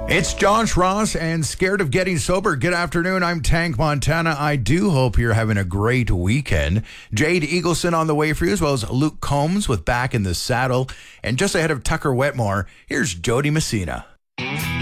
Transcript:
It's Josh Ross and Scared of Getting Sober. Good afternoon. I'm Tank Montana. I do hope you're having a great weekend. Jade Eagleson on the way for you, as well as Luke Combs with Back in the Saddle. And just ahead of Tucker Wetmore, here's Jody Messina.